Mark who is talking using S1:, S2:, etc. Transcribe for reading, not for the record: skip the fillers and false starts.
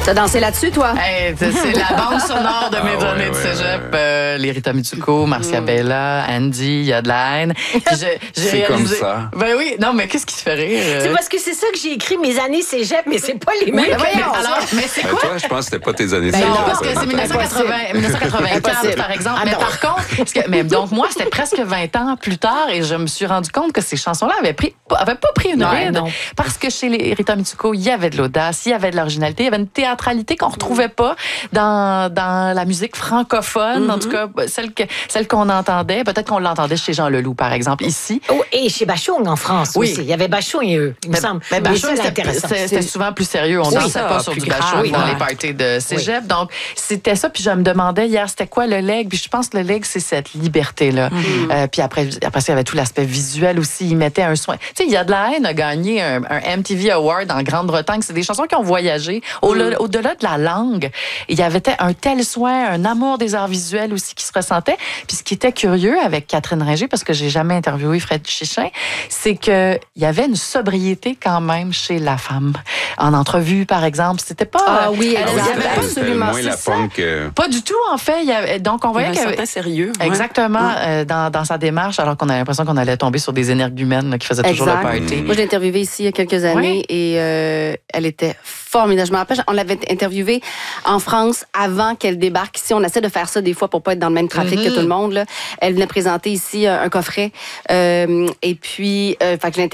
S1: T'as dansé là-dessus, toi?
S2: Hey, c'est la bande sonore de mes années de cégep. Les Rita Mitsuko, Marcia Bella, Andy, il y a de la haine.
S3: C'est comme ça.
S2: Ben oui, non, mais qu'est-ce qui te fait rire?
S1: C'est parce que c'est ça que j'ai écrit, mes années cégep, mais c'est pas les mêmes.
S2: Mais c'est quoi?
S3: Toi, je pense que c'était pas tes années de
S2: Non,
S3: cégep,
S2: parce que c'est 1984, par exemple. Mais par contre, donc moi, c'était presque 20 ans plus tard et je me suis rendu compte que ces chansons-là avaient pas pris une ride. Parce que chez les Rita Mitsuko, il y avait de l'audace, il y avait de l'originalité, il y avait une théâtralité qu'on retrouvait pas dans la musique francophone, en tout cas, celle qu'on entendait. Peut-être qu'on l'entendait chez Jean Leloup, par exemple, ici.
S1: Oh, et chez Bachung, en France aussi. Il y avait Bachung et eux, il me semble.
S2: Mais Bachung, c'était souvent plus sérieux. On dansait pas sur du Bachung dans les parties de cégep. Donc, c'était ça. Puis je me demandais hier, c'était quoi le leg? Puis je pense que le leg, c'est cette liberté-là. Puis après ça, il y avait tout l'aspect visuel aussi. Ils mettaient un soin. Tu sais, il y a de la haine a gagné un MTV Award en Grande-Bretagne. C'est des chansons qui ont voyagé. Au-delà de la langue, il y avait un tel soin, un amour des arts visuels aussi qui se ressentait. Puis ce qui était curieux avec Catherine Ringer, parce que j'ai jamais interviewé Fred Chichin, c'est qu'il y avait une sobriété quand même chez la femme. En entrevue, par exemple, c'était pas...
S1: Ah oui,
S3: il y avait absolument moins la punk.
S2: Pas du tout, en fait. Donc, on voyait
S4: qu'il y avait un certain sérieux.
S2: Exactement, dans sa démarche, alors qu'on avait l'impression qu'on allait tomber sur des énergumènes là, qui faisaient toujours le party.
S5: Moi, je l'ai interviewée ici il y a quelques années et elle était formidable. Je me rappelle, on l'avait interviewée en France avant qu'elle débarque ici. On essaie de faire ça des fois pour pas être dans le même trafic que tout le monde. Là. Elle venait présenter ici un coffret. Et puis, fait que je l'ai